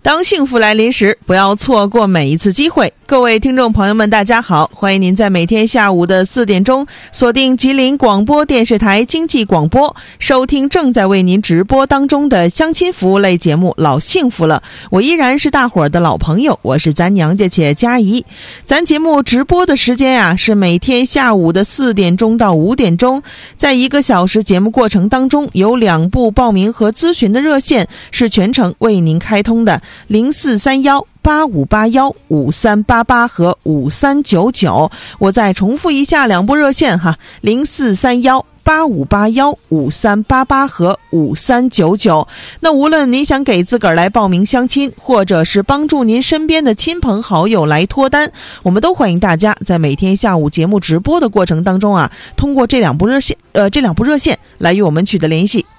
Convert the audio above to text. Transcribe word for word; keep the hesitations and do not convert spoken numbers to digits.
当幸福来临时，不要错过每一次机会。各位听众朋友们大家好，欢迎您在每天下午的四点钟锁定吉林广播电视台经济广播，收听正在为您直播当中的相亲服务类节目老幸福了。我依然是大伙儿的老朋友，我是咱娘家且佳怡。咱节目直播的时间啊，是每天下午的四点钟到五点钟，在一个小时节目过程当中，有两部报名和咨询的热线是全程为您开通的，零四三幺八五八幺五三八八和五三九九。我再重复一下两部热线哈，零四三幺八五八幺五三八八和五三九九。那无论您想给自个儿来报名相亲，或者是帮助您身边的亲朋好友来脱单，我们都欢迎大家在每天下午节目直播的过程当中啊，通过这两部热线呃这两部热线来与我们取得联系。